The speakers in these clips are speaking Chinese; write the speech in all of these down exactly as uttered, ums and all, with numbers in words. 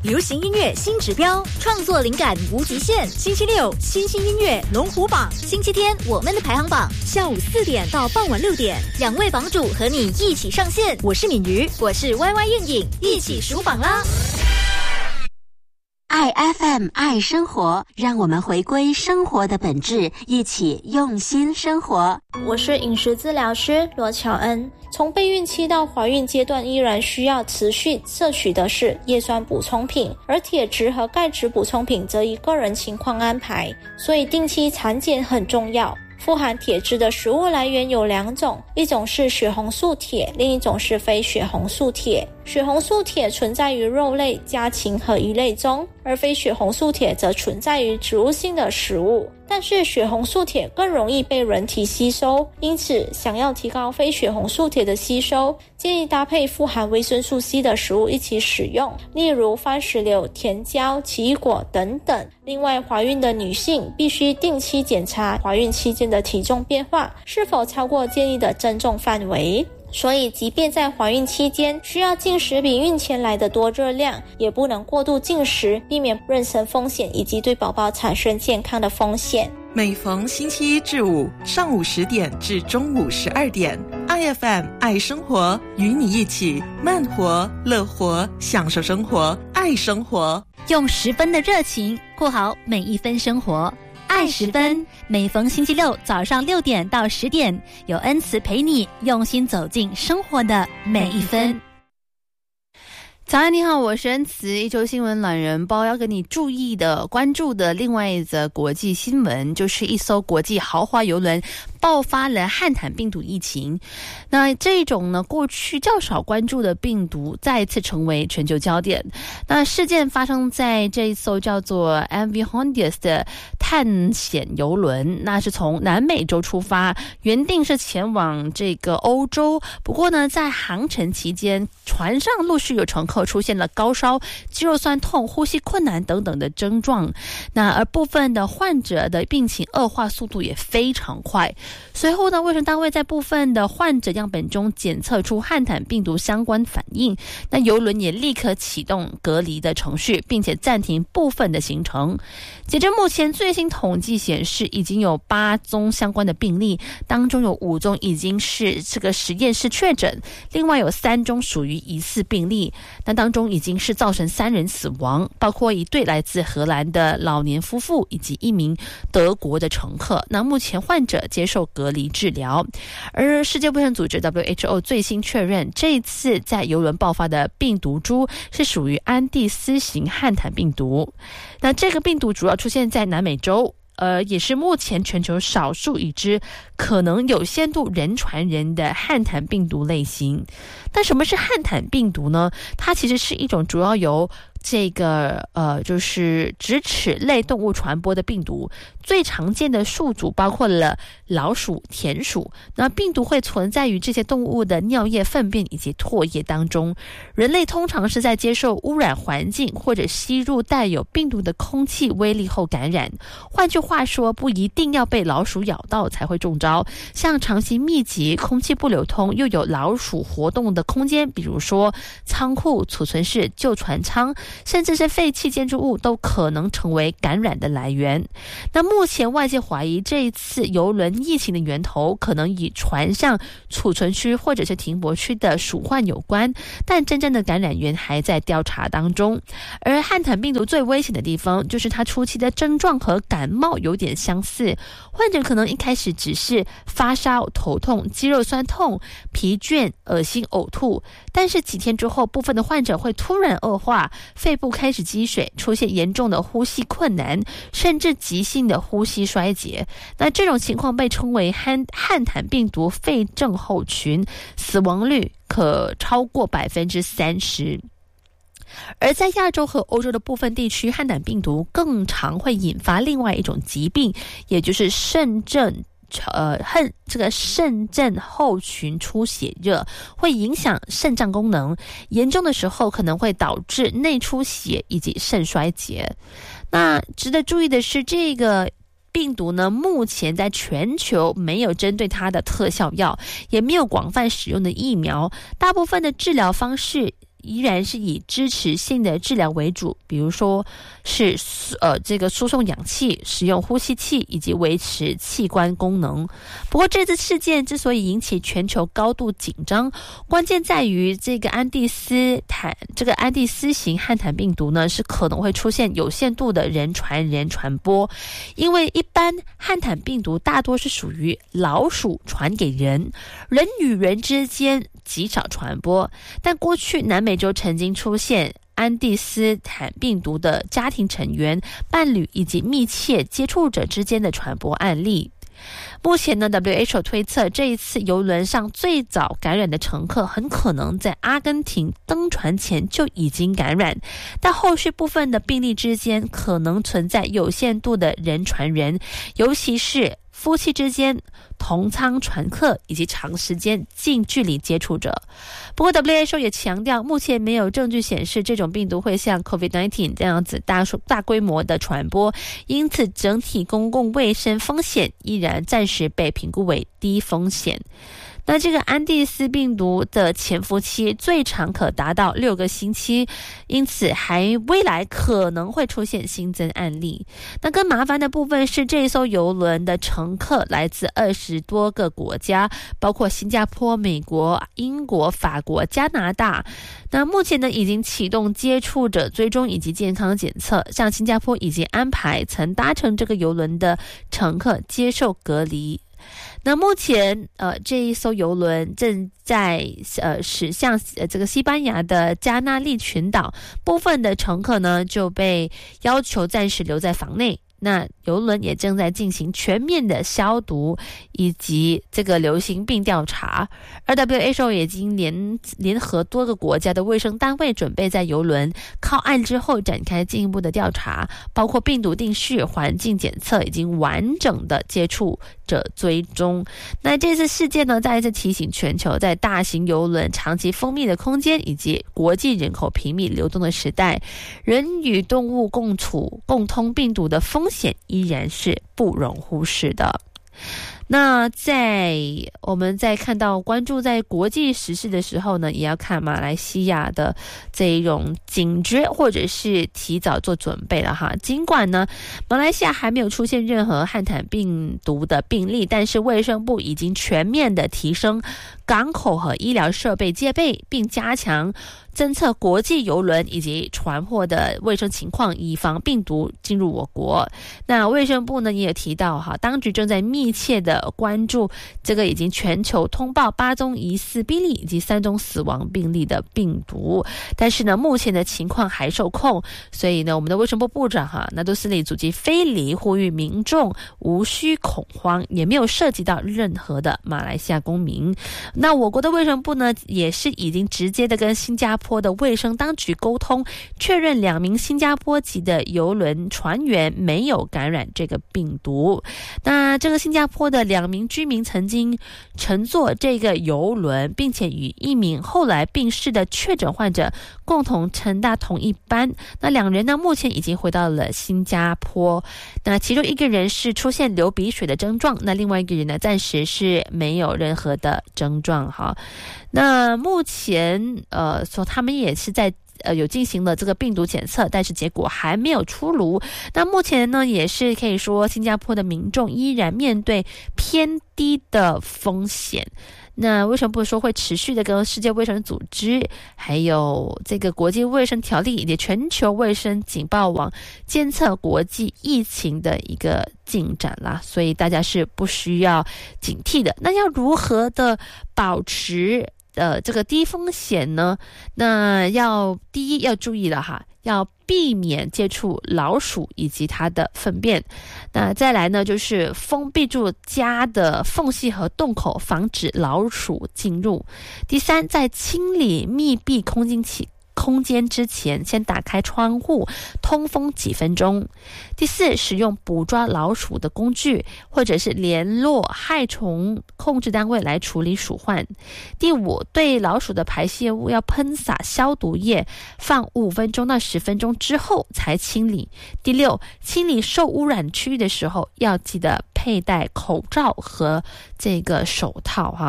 流行音乐新指标，创作灵感无极限。星期六新兴音乐龙虎榜，星期天我们的排行榜，下午四点到傍晚六点，两位榜主和你一起上线。我是敏瑜，我是 Y Y 燕影，一起数榜啦！ 爱 F M 爱生活，让我们回归生活的本质，一起用心生活。 我是饮食治疗师罗乔恩。从备孕期到怀孕阶段，依然需要持续摄取的是叶酸补充品，而铁质和钙质补充品则依个人情况安排，所以定期产检很重要。富含铁质的食物来源有两种，一种是血红素铁，另一种是非血红素铁。血红素铁存在于肉类、家禽和鱼类中，而非血红素铁则存在于植物性的食物。但是血红素铁更容易被人体吸收，因此想要提高非血红素铁的吸收，建议搭配富含维生素 C 的食物一起使用，例如番石榴、甜椒、奇异果等等。另外，怀孕的女性必须定期检查怀孕期间的体重变化是否超过建议的增重范围。所以即便在怀孕期间需要进食比孕前来的多热量，也不能过度进食，避免妊娠风险以及对宝宝产生健康的风险。 每逢星期一至五上午十点至中午十二点， I F M 爱生活，与你一起慢活乐活，享受生活，爱生活， 用十分的热情过好每一分生活。爱十分，每逢星期六早上六点到十点，有恩慈陪你用心走进生活的每一分。 早安，你好，我是恩慈。一周新闻懒人包要跟你注意的、关注的另外一则国际新闻，就是一艘国际豪华邮轮爆发了汉坦病毒疫情。那这种呢，过去较少关注的病毒再一次成为全球焦点。那事件发生在这一艘叫做 M V Hondius 的探险邮轮，那是从南美洲出发，原定是前往这个欧洲。不过呢，在航程期间，船上陆续有乘客出现了高烧、肌肉酸痛、呼吸困难等等的症状。那而部分的患者的病情恶化速度也非常快。随后呢，卫生单位在部分的患者样本中检测出汉坦病毒相关反应，那邮轮也立刻启动隔离的程序，并且暂停部分的行程。截至目前最新统计显示，已经有八宗相关的病例，当中有五宗已经是这个实验室确诊，另外有三宗属于疑似病例。那当中已经是造成三人死亡，包括一对来自荷兰的老年夫妇以及一名德国的乘客。那目前患者接受隔离治疗。而世界卫生组织 W H O 最新确认，这一次在邮轮爆发的病毒株是属于安第斯型汉坦病毒。那这个病毒主要出现在南美洲，呃，也是目前全球少数已知可能有限度人传人的汉坦病毒类型。但什么是汉坦病毒呢？它其实是一种主要由这个呃，就是直齿类动物传播的病毒。最常见的宿主包括了老鼠、田鼠。那病毒会存在于这些动物的尿液、粪便以及唾液当中。人类通常是在接受污染环境或者吸入带有病毒的空气微粒后感染。换句话说，不一定要被老鼠咬到才会中招。像长期密集、空气不流通又有老鼠活动的空间，比如说仓库、储存室、旧船舱，甚至是废弃建筑物，都可能成为感染的来源。那目前外界怀疑这一次邮轮疫情的源头可能与船上储存区或者是停泊区的鼠患有关，但真正的感染源还在调查当中。而汉坦病毒最危险的地方就是它初期的症状和感冒有点相似，患者可能一开始只是发烧、头痛、肌肉酸痛、疲倦、恶心、呕吐，但是几天之后，部分的患者会突然恶化，肺部开始积水，出现严重的呼吸困难，甚至急性的呼吸衰竭。那这种情况被称为汉汉坦病毒肺症候群，死亡率可超过百分之三十。而在亚洲和欧洲的部分地区，汉坦病毒更常会引发另外一种疾病，也就是肾症。呃，恨这个肾症候群出血热会影响肾脏功能，严重的时候可能会导致内出血以及肾衰竭。那值得注意的是，这个病毒呢，目前在全球没有针对它的特效药，也没有广泛使用的疫苗，大部分的治疗方式依然是以支持性的治疗为主，比如说是呃这个输送氧气、使用呼吸器以及维持器官功能。不过这次事件之所以引起全球高度紧张，关键在于这个安第斯坦这个安第斯型汉坦病毒呢，是可能会出现有限度的人传人传播，因为一般汉坦病毒大多是属于老鼠传给人，人与人之间极少传播。但过去南美洲曾经出现安第斯坦病毒的家庭成员、伴侣以及密切接触者之间的传播案例。目前呢 W H O 推测这一次邮轮上最早感染的乘客很可能在阿根廷登船前就已经感染，但后续部分的病例之间可能存在有限度的人传人，尤其是夫妻之间、同舱船客以及长时间近距离接触者。不过 W H O 也强调，目前没有证据显示这种病毒会像 COVID 十九 这样子大大规模的传播，因此整体公共卫生风险依然暂时被评估为低风险。那这个安第斯病毒的潜伏期最长可达到六个星期，因此还未来可能会出现新增案例。那更麻烦的部分是，这艘邮轮的乘客来自二十多个国家，包括新加坡、美国、英国、法国、加拿大。那目前呢，已经启动接触者追踪以及健康检测，像新加坡已经安排曾搭乘这个邮轮的乘客接受隔离。那目前呃这一艘邮轮正在呃驶向呃这个西班牙的加那利群岛，部分的乘客呢就被要求暂时留在房内。那邮轮也正在进行全面的消毒以及这个流行病调查，而 W H O 已经联联合多个国家的卫生单位，准备在邮轮靠岸之后展开进一步的调查，包括病毒定序、环境检测以及完整的接触者追踪。那这次事件呢，再一次提醒全球，在大型邮轮长期封闭的空间以及国际人口频密流动的时代，人与动物共处共通病毒的风险依然是不容忽视的。那在我们在看到关注在国际时事的时候呢，也要看马来西亚的这种警觉或者是提早做准备了哈。尽管呢，马来西亚还没有出现任何汉坦病毒的病例，但是卫生部已经全面的提升港口和医疗设备戒备，并加强侦测国际邮轮以及船货的卫生情况，以防病毒进入我国。那卫生部呢也有提到哈，当局正在密切的关注这个已经全球通报八宗疑似病例以及三宗死亡病例的病毒，但是呢目前的情况还受控，所以呢我们的卫生部部长哈纳杜斯里祖基菲里呼吁民众无需恐慌，也没有涉及到任何的马来西亚公民。那我国的卫生部呢也是已经直接的跟新加坡的卫生当局沟通，确认两名新加坡籍的邮轮船员没有感染这个病毒。那这个新加坡的两名居民曾经乘坐这个邮轮，并且与一名后来病逝的确诊患者共同乘搭同一班。那两人呢目前已经回到了新加坡，那其中一个人是出现流鼻水的症状，那另外一个人呢暂时是没有任何的症状哈。那目前呃说他们也是在呃有进行了这个病毒检测，但是结果还没有出炉。那目前呢也是可以说新加坡的民众依然面对偏低的风险。那卫生部说会持续的跟世界卫生组织还有这个国际卫生条例以及全球卫生警报网监测国际疫情的一个进展啦，所以大家是不需要警惕的。那要如何的保持呃这个低风险呢？那要第一要注意了哈，要避免接触老鼠以及它的粪便。那再来呢，就是封闭住家的缝隙和洞口，防止老鼠进入。第三，在清理密闭空间起空间之前，先打开窗户通风几分钟。第四，使用捕抓老鼠的工具，或者是联络害虫控制单位来处理鼠患。第五，对老鼠的排泄物要喷洒消毒液，放五分钟到十分钟之后才清理。第六，清理受污染区域的时候要记得佩戴口罩和这个手套哈。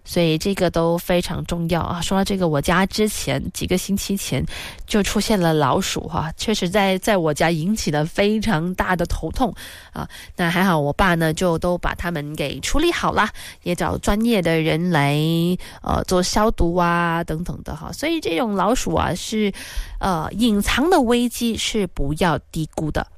所以这个都非常重要啊。说到这个，我家之前几个星期前就出现了老鼠哈、啊，确实在在我家引起了非常大的头痛啊。那还好我爸呢就都把它们给处理好了，也找专业的人来呃做消毒啊等等的哈。所以这种老鼠啊是呃隐藏的危机是不要低估的。